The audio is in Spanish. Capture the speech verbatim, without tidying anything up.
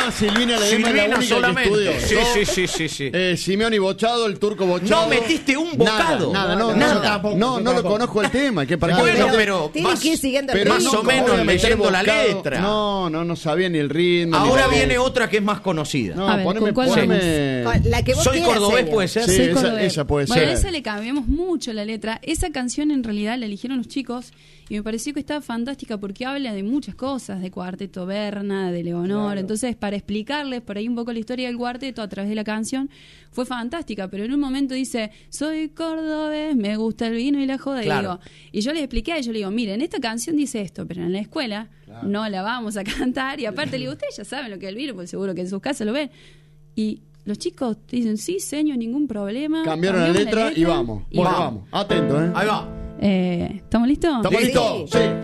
Ah, Silvina Ledesma es la única solamente. que estudió. Sí, Yo, sí, sí, sí, sí. Eh, Simeone Bochado, el turco Bochado. No metiste un bocado. Nada, nada, no, Nada. no, tampoco, no, no lo conozco el tema. ¿Qué, para qué? Bueno, No, pero Tienen más, que ir siguiendo el pero más ritmo. o menos voy a meter leyendo la bocado. letra. No, no, no sabía ni el ritmo. ni Ahora la- viene otra que es más conocida. No, A ver, poneme, ¿con cuál poneme. Con la que vos Soy quieras, cordobés, señor. puede ser. Sí, Soy esa, cordobés. esa puede bueno, ser. a esa le cambiamos mucho la letra. Esa canción en realidad la eligieron los chicos y me pareció que estaba fantástica porque habla de muchas cosas, de Cuarteto Berna, de Leonor. Claro. Entonces, para explicarles por ahí un poco la historia del cuarteto a través de la canción, fue fantástica. Pero en un momento dice, soy cordobés, me gusta el vino y la joda. Claro. Y, digo, y yo les expliqué a ellos, le digo, miren, esta canción dice esto, pero en la escuela claro. no la vamos a cantar. Y aparte le digo, ustedes ya saben lo que es el vino, porque seguro que en sus casas lo ven. Y los chicos dicen, sí, señor, ningún problema. Cambiaron la letra, la letra y vamos. Y bueno, vamos. vamos. Atento, ¿eh? Ahí va. Eh, ¿Estamos listos? ¿Estamos Sí. listos? Sí.